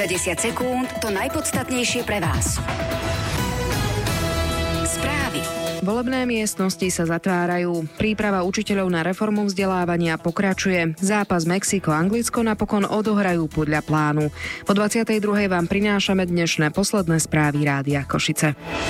90 sekúnd to najpodstatnejšie pre vás. Správy. Volebné miestnosti sa zatvárajú. Príprava učiteľov na reformu vzdelávania pokračuje. Zápas Mexiko-Anglicko napokon odohrajú podľa plánu. Po 22. vám prinášame dnešné posledné správy Rádia Košice.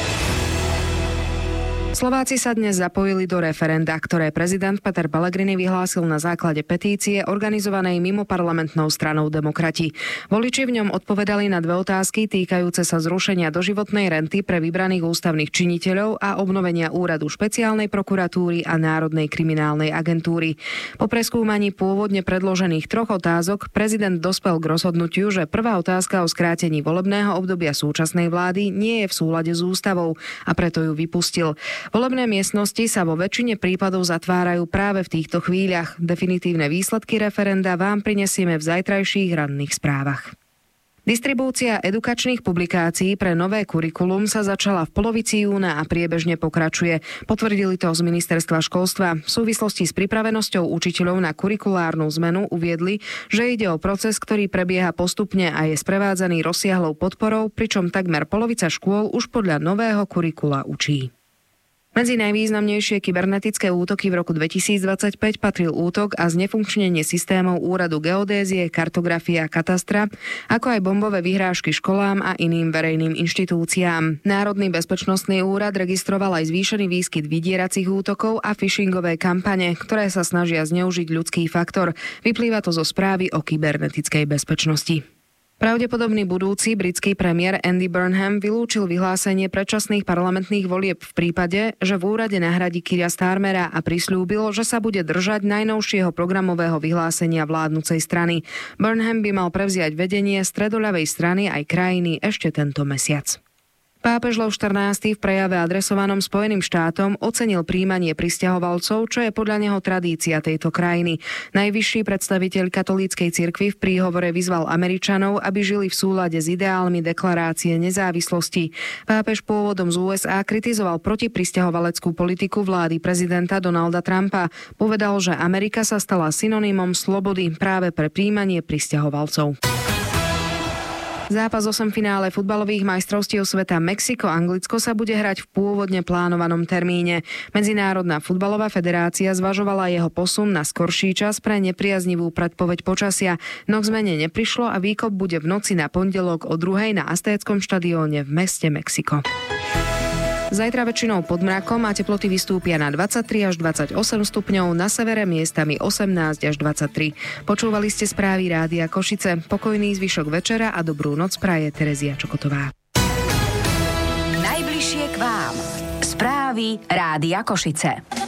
Slováci sa dnes zapojili do referenda, ktoré prezident Peter Pellegrini vyhlásil na základe petície organizovanej mimoparlamentnou stranou Demokrati. Voliči v ňom odpovedali na dve otázky týkajúce sa zrušenia doživotnej renty pre vybraných ústavných činiteľov a obnovenia úradu špeciálnej prokuratúry a Národnej kriminálnej agentúry. Po preskúmaní pôvodne predložených troch otázok prezident dospel k rozhodnutiu, že prvá otázka o skrátení volebného obdobia súčasnej vlády nie je v súlade s ústavou a preto ju vypustil. Volebné miestnosti sa vo väčšine prípadov zatvárajú práve v týchto chvíľach. Definitívne výsledky referenda vám prinesieme v zajtrajších ranných správach. Distribúcia edukačných publikácií pre nové kurikulum sa začala v polovici júna a priebežne pokračuje. Potvrdili to z Ministerstva školstva. V súvislosti s pripravenosťou učiteľov na kurikulárnu zmenu uviedli, že ide o proces, ktorý prebieha postupne a je sprevádzaný rozsiahlou podporou, pričom takmer polovica škôl už podľa nového kurikula učí. Medzi najvýznamnejšie kybernetické útoky v roku 2025 patril útok a znefunkčnenie systémov Úradu geodézie, kartografie a katastra, ako aj bombové vyhrážky školám a iným verejným inštitúciám. Národný bezpečnostný úrad registroval aj zvýšený výskyt vydieracích útokov a phishingové kampane, ktoré sa snažia zneužiť ľudský faktor. Vyplýva to zo správy o kybernetickej bezpečnosti. Pravdepodobný budúci britský premiér Andy Burnham vylúčil vyhlásenie predčasných parlamentných volieb v prípade, že v úrade nahradí Keira Starmera a prisľúbil, že sa bude držať najnovšieho programového vyhlásenia vládnucej strany. Burnham by mal prevziať vedenie stredoľavej strany aj krajiny ešte tento mesiac. Pápež Lev XIV v prejave adresovanom Spojeným štátom ocenil prijímanie prisťahovalcov, čo je podľa neho tradícia tejto krajiny. Najvyšší predstaviteľ katolíckej cirkvi v príhovore vyzval Američanov, aby žili v súlade s ideálmi deklarácie nezávislosti. Pápež pôvodom z USA kritizoval protiprisťahovaleckú politiku vlády prezidenta Donalda Trumpa. Povedal, že Amerika sa stala synonymom slobody práve pre prijímanie prisťahovalcov. Zápas 8 finále futbalových majstrovstiev sveta Mexiko-Anglicko sa bude hrať v pôvodne plánovanom termíne. Medzinárodná futbalová federácia zvažovala jeho posun na skorší čas pre nepriaznivú predpoveď počasia, no k zmene neprišlo a výkop bude v noci na pondelok o 2:00 na Aztéckom štadióne v meste Mexiko. Zajtra väčšinou pod mrakom a teploty vystúpia na 23 až 28 stupňov, na severe miestami 18 až 23. Počúvali ste správy Rádia Košice. Pokojný zvyšok večera a dobrú noc praje Terezia Čokotová. Najbližšie k vám. Správy Rádia Košice.